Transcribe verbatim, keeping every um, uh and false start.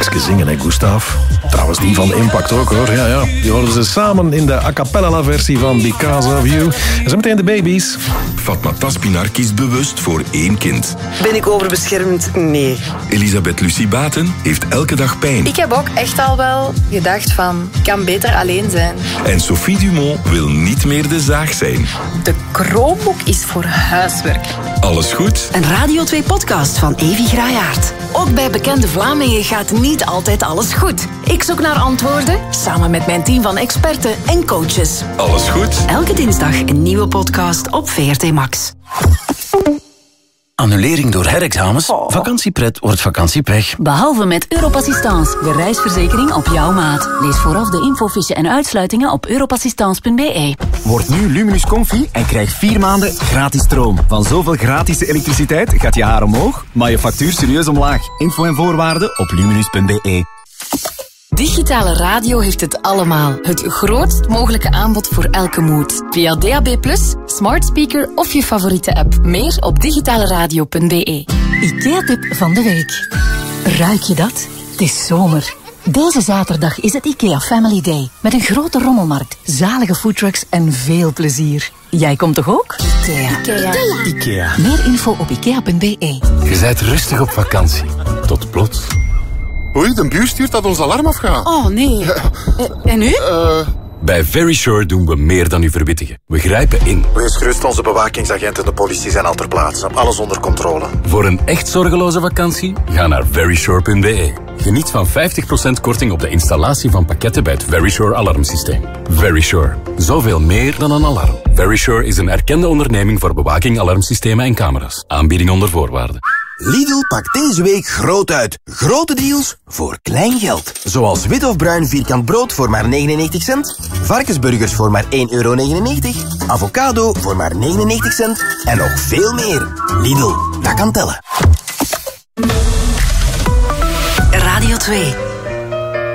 Maxke zingen, hè, Gustav? Trouwens, die van Impact ook, hoor. Ja, ja. Die horen ze samen in de a cappella versie van Because of You. En zo meteen de baby's. Fatma Taspinar kiest bewust voor één kind. Ben ik overbeschermd? Nee. Elisabeth Lucie Baten heeft elke dag pijn. Ik heb ook echt al wel gedacht van, ik kan beter alleen zijn. En Sophie Dumont wil niet meer de zaag zijn. De Chromebook is voor huiswerk. Alles goed? Een Radio twee podcast van Evi Graayaert. Ook bij Bekende Vlamingen gaat niet altijd alles goed. Ik zoek naar antwoorden, samen met mijn team van experten en coaches. Alles goed? Elke dinsdag een nieuwe podcast op V R T Max. Annulering door herexamens? Vakantiepret wordt vakantiepech. Behalve met Europassistance, de reisverzekering op jouw maat. Lees vooraf de infofiche en uitsluitingen op europassistance punt b e. Word nu Luminus Comfy en krijg vier maanden gratis stroom. Van zoveel gratis elektriciteit gaat je haar omhoog, maar je factuur serieus omlaag. Info en voorwaarden op luminus punt b e. Digitale radio heeft het allemaal. Het grootst mogelijke aanbod voor elke mood. Via D A B plus, smart speaker of je favoriete app. Meer op digitaleradio punt b e. IKEA-tip van de week. Ruik je dat? Het is zomer. Deze zaterdag is het IKEA Family Day. Met een grote rommelmarkt, zalige foodtrucks en veel plezier. Jij komt toch ook? IKEA. Ikea. IKEA. Meer info op ikea punt b e. Je bent rustig op vakantie. Tot plots. Oei, de buur stuurt dat ons alarm afgaat. Oh nee. Uh, en nu? Uh... Bij Verisure doen we meer dan u verwittigen. We grijpen in. Wees gerust, onze bewakingsagenten en de politie zijn al ter plaatse. Alles onder controle. Voor een echt zorgeloze vakantie, ga naar verisure punt b e. Geniet van vijftig procent korting op de installatie van pakketten bij het Verisure alarmsysteem. Verisure. Zoveel meer dan een alarm. Verisure is een erkende onderneming voor bewaking, alarmsystemen en camera's. Aanbieding onder voorwaarden. Lidl pakt deze week groot uit. Grote deals voor klein geld. Zoals wit of bruin vierkant brood voor maar negenennegentig cent. Varkensburgers voor maar één euro negenennegentig. Avocado voor maar negenennegentig cent. En nog veel meer. Lidl, dat kan tellen. Radio twee.